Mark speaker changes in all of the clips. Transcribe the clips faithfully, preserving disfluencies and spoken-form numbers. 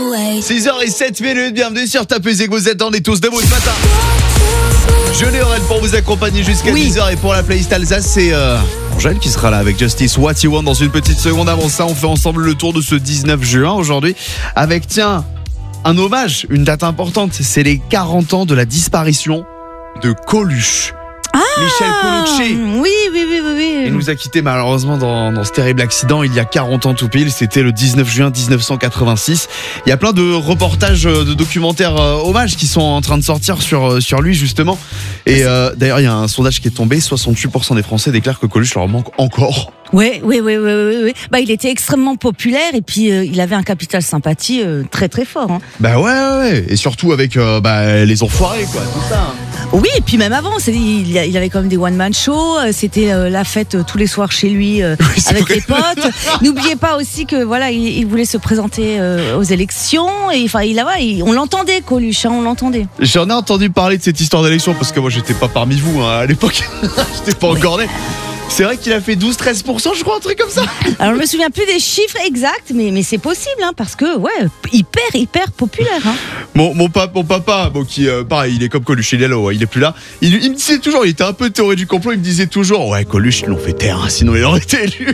Speaker 1: six heures zéro sept minutes, bienvenue sur Top Music, vous êtes on est tous debout ce matin. Je l'ai Aurel pour vous accompagner jusqu'à oui. dix heures et pour la playlist Alsace, c'est euh, Angèle qui sera là avec Justice What You Want dans une petite seconde. Avant ça, on fait ensemble le tour de ce dix-neuf juin aujourd'hui avec, tiens, un hommage, une date importante, c'est les quarante ans de la disparition de Coluche.
Speaker 2: Ah,
Speaker 1: Michel Colucci.
Speaker 2: Oui, oui, oui, oui, oui.
Speaker 1: Il nous a quittés malheureusement dans, dans ce terrible accident il y a quarante ans tout pile. C'était le dix-neuf juin dix-neuf cent quatre-vingt-six. Il y a plein de reportages, de documentaires euh, hommages qui sont en train de sortir sur, sur lui justement. Et euh, d'ailleurs, il y a un sondage qui est tombé. soixante-huit pour cent des Français déclarent que Coluche leur manque encore.
Speaker 2: Oui, oui, oui, oui, oui, oui. Bah, il était extrêmement populaire et puis euh, il avait un capital sympathie euh, très, très fort. Hein.
Speaker 1: Bah ouais, ouais, ouais. Et surtout avec euh, bah, les enfoirés, quoi, tout ça. Hein.
Speaker 2: Oui, et puis même avant, c'est, il, il avait quand même des one-man shows. C'était euh, la fête euh, tous les soirs chez lui euh, oui, avec vrai. les potes. N'oubliez pas aussi que voilà, il, il voulait se présenter euh, aux élections. Et enfin, il a, ouais, il, on l'entendait, Coluche, hein, on l'entendait.
Speaker 1: J'en ai entendu parler de cette histoire d'élection parce que moi, j'étais pas parmi vous hein, à l'époque. J'étais pas encore né. C'est vrai qu'il a fait douze à treize pour cent, je crois, un truc comme ça. Alors, je me souviens plus des chiffres exacts, mais, mais c'est possible, hein, parce que, ouais, hyper, hyper populaire. Hein. Mon, mon, papa, mon papa, bon, qui, euh, pareil, il est comme Coluche, il est là, ouais, il est plus là. Il, il me disait toujours, il était un peu théorie du complot, il me disait toujours, ouais, Coluche, ils l'ont fait taire, hein, sinon il aurait été élu.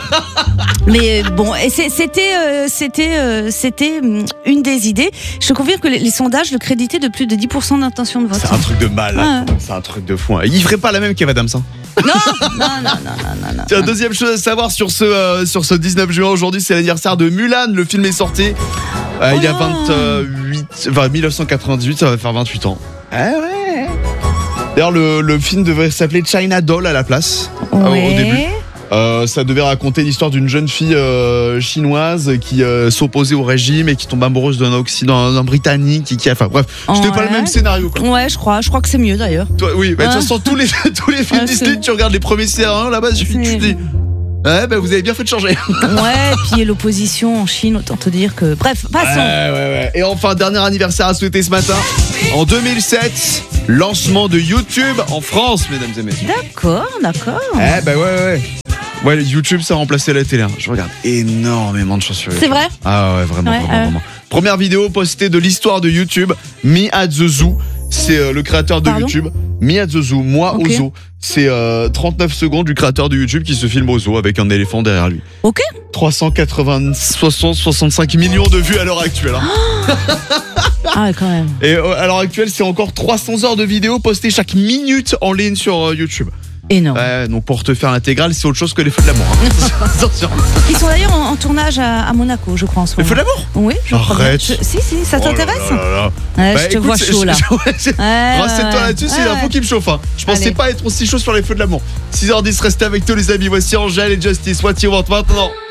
Speaker 2: Mais bon, et c'était, euh, c'était, euh, c'était une des idées. Je te confirme que les, les sondages le créditaient de plus de dix pour cent d'intention de vote.
Speaker 1: C'est un truc de mal, hein. Ouais. C'est un truc de fou. Hein. Il ferait pas la même qu'Eva Adams. Hein.
Speaker 2: Non, non, non, non, non, non.
Speaker 1: Tiens, deuxième chose à savoir sur ce, euh, sur ce dix-neuf juin, aujourd'hui, c'est l'anniversaire de Mulan. Le film est sorti. Euh, oh. Il y a vingt-huit, enfin, dix-neuf cent quatre-vingt-dix-huit, ça va faire vingt-huit ans. Ah ouais. D'ailleurs, le, le film devait s'appeler China Doll à la place,
Speaker 2: ouais.
Speaker 1: euh, au début. Euh, ça devait raconter l'histoire d'une jeune fille euh, chinoise qui euh, s'opposait au régime et qui tombe amoureuse d'un Occident, d'un Britannique, qui, qui, enfin bref, c'était ouais. pas le même scénario. Quoi.
Speaker 2: Ouais, je crois, je crois que c'est mieux d'ailleurs.
Speaker 1: Toi, oui, bah, de toute façon tous les tous les films ouais, Disney, c'est... tu regardes les premiers scénarios là-bas, tu te dis. Ouais, bah vous avez bien fait de changer.
Speaker 2: Ouais, puis l'opposition en Chine, autant te dire que. Bref, passons.
Speaker 1: Ouais, ouais, ouais. Et enfin, dernier anniversaire à souhaiter ce matin. En deux mille sept, lancement de YouTube en France, mesdames et messieurs.
Speaker 2: D'accord, d'accord.
Speaker 1: Eh bah ouais, ouais. Ouais, YouTube, ça a remplacé la télé. Hein. Je regarde énormément de choses sur YouTube.
Speaker 2: C'est vrai ?
Speaker 1: Ah ouais, vraiment,
Speaker 2: ouais,
Speaker 1: vraiment,
Speaker 2: euh...
Speaker 1: vraiment. Première vidéo postée de l'histoire de YouTube, Me at the Zoo. C'est euh, le créateur de
Speaker 2: Pardon
Speaker 1: YouTube. Me at the Zoo, moi okay. au zoo. C'est euh, trente-neuf secondes du créateur de YouTube qui se filme au zoo avec un éléphant derrière lui.
Speaker 2: Ok.
Speaker 1: trois cent quatre-vingts, soixante, soixante-cinq millions de vues à l'heure actuelle. Hein.
Speaker 2: Ah ouais, quand même.
Speaker 1: Et euh, à l'heure actuelle, c'est encore trois cents heures de vidéos postées chaque minute en ligne sur euh, YouTube.
Speaker 2: Énorme.
Speaker 1: Ouais, donc pour te faire l'intégrale, c'est autre chose que les feux de l'amour. Hein. Attention.
Speaker 2: Ils sont d'ailleurs en, en tournage à, à Monaco, je crois, en ce moment.
Speaker 1: Les feux de l'amour ?
Speaker 2: Oui, je
Speaker 1: Arrête.
Speaker 2: crois. Je, si, si, ça t'intéresse ?
Speaker 1: Oh là là là.
Speaker 2: Ouais,
Speaker 1: bah,
Speaker 2: je te
Speaker 1: écoute,
Speaker 2: vois chaud là.
Speaker 1: Rassure-toi là-dessus, c'est l'info qui me chauffe. Hein. Je pensais Allez. pas être aussi chaud sur les feux de l'amour. six heures dix, restez avec tous les amis. Voici Angèle et Justice. What You Want maintenant.